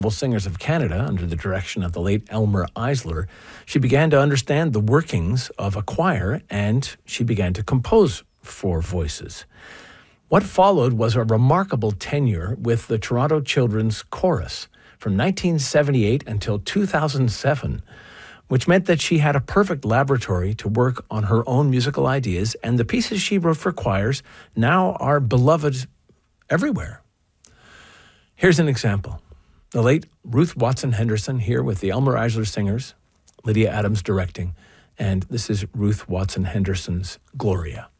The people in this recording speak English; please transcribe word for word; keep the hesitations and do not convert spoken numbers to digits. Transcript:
Singers of Canada, under the direction of the late Elmer Eisler, she began to understand the workings of a choir, and she began to compose for voices. What followed was a remarkable tenure with the Toronto Children's Chorus from nineteen seventy-eight until two thousand seven, which meant that she had a perfect laboratory to work on her own musical ideas, and the pieces she wrote for choirs now are beloved everywhere. Here's an example. The late Ruth Watson Henderson here with the Elmer Eisler Singers, Lydia Adams directing, and this is Ruth Watson Henderson's Gloria.